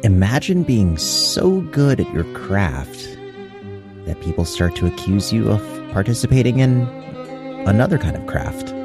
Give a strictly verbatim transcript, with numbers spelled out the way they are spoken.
Imagine being so good at your craft that people start to accuse you of participating in another kind of craft.